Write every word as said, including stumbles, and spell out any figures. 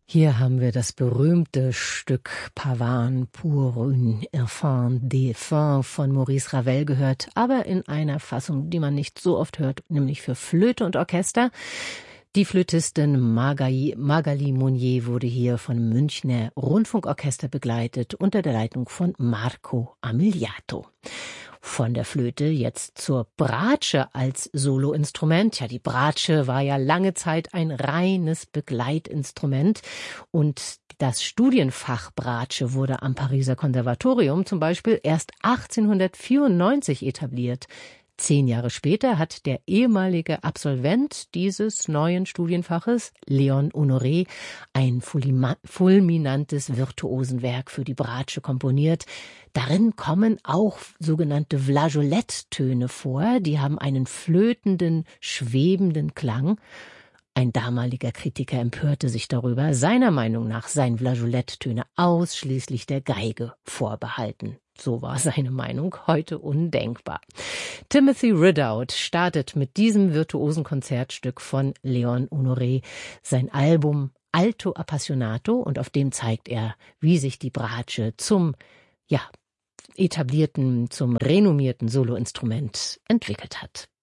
Hier haben wir das berühmte Stück Pavane pour un enfant défunt von Maurice Ravel gehört, aber in einer Fassung, die man nicht so oft hört, nämlich für Flöte und Orchester. Die Flötistin Magali, Magali Monnier wurde hier vom Münchner Rundfunkorchester begleitet unter der Leitung von Marco Amigliato. Von der Flöte jetzt zur Bratsche als Soloinstrument. Ja, die Bratsche war ja lange Zeit ein reines Begleitinstrument und das Studienfach Bratsche wurde am Pariser Konservatorium zum Beispiel erst achtzehnhundertvierundneunzig etabliert. Zehn Jahre später hat der ehemalige Absolvent dieses neuen Studienfaches, Léon Honoré, ein fulminantes Virtuosenwerk für die Bratsche komponiert. Darin kommen auch sogenannte Flageoletttöne vor, die haben einen flötenden, schwebenden Klang. Ein damaliger Kritiker empörte sich darüber. Seiner Meinung nach seien Flageoletttöne ausschließlich der Geige vorbehalten. So war seine Meinung, heute undenkbar. Timothy Ridout startet mit diesem virtuosen Konzertstück von Léon Honoré sein Album Alto Appassionato und auf dem zeigt er, wie sich die Bratsche zum, ja, etablierten, zum renommierten Soloinstrument entwickelt hat.